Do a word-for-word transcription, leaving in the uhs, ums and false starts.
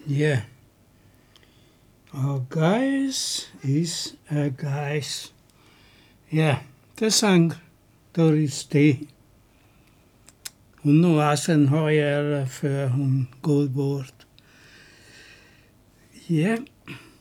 Yeah. A guys is a guys. Ja, det sang Doris Day. Hun noe sen har jeg før hun går bort. Ja.